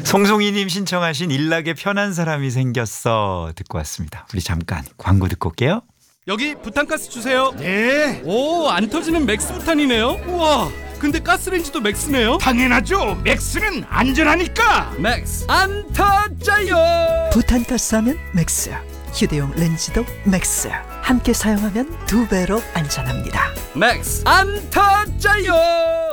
송송이님 신청하신 일나게 편한 사람이 생겼어 듣고 왔습니다. 우리 잠깐 광고 듣고 올게요. 여기 부탄가스 주세요. 네, 오, 안 터지는 맥스 부탄이네요. 우와, 근데 가스레인지도 맥스네요. 당연하죠. 맥스는 안전하니까. 맥스 안 터져요. 부탄가스하면 맥스, 휴대용 렌즈도 맥스. 함께 사용하면 2배로 안전합니다. 맥스 안 터져요.